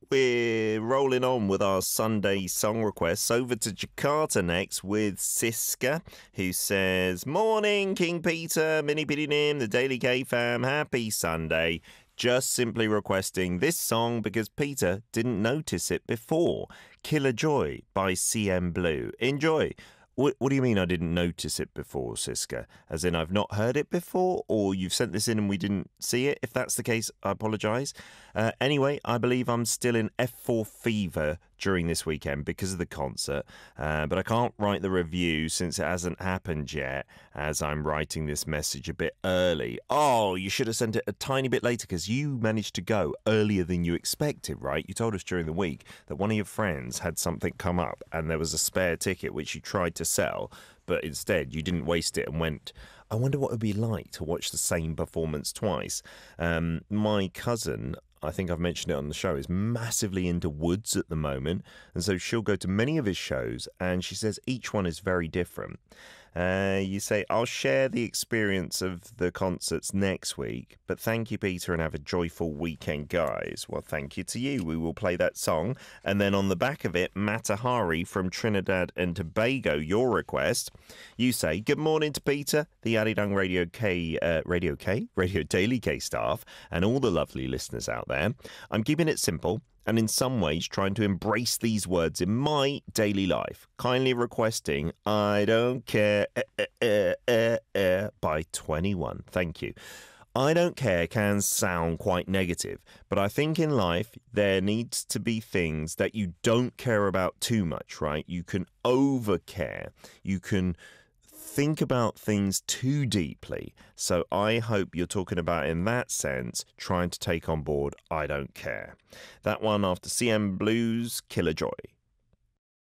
we're rolling on with our Sunday song requests. Over to Jakarta next with Siska, who says, Morning, King Peter, Mini Piddy Nim, the Daily K fam, happy Sunday. Just simply requesting this song because Peter didn't notice it before. Killer Joy by CM Blue. Enjoy. What do you mean I didn't notice it before, Siska? As in I've not heard it before, or you've sent this in and we didn't see it? If that's the case, I apologise. Anyway, I believe I'm still in F4 fever during this weekend because of the concert, but I can't write the review since it hasn't happened yet, as I'm writing this message a bit early. Oh, you should have sent it a tiny bit later because you managed to go earlier than you expected, right? You told us during the week that one of your friends had something come up and there was a spare ticket which you tried to sell, but instead you didn't waste it and went, I wonder what it would be like to watch the same performance twice. My cousin, I think I've mentioned it on the show, is massively into Woods at the moment, and so she'll go to many of his shows, and she says each one is very different. You say, I'll share the experience of the concerts next week, but thank you, Peter, and have a joyful weekend, guys. Well, thank you to you. We will play that song, and then on the back of it, Matahari from Trinidad and Tobago, your request. You say, good morning to Peter, the Arirang Radio Daily K staff, and all the lovely listeners out there. I'm keeping it simple, and in some ways trying to embrace these words in my daily life. Kindly requesting I Don't Care by 21. Thank you. I don't care can sound quite negative, but I think in life there needs to be things that you don't care about too much, right? You can overcare. You can think about things too deeply. So I hope you're talking about, in that sense, trying to take on board I Don't Care. That one after CM Blues, Killer Joy.